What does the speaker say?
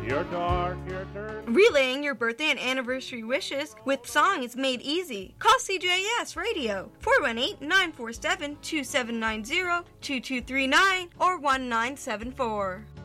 Your dark hair turns. Relaying your birthday and anniversary wishes with songs made easy. Call CJS Radio 418-947-2790, 2239, or 1974.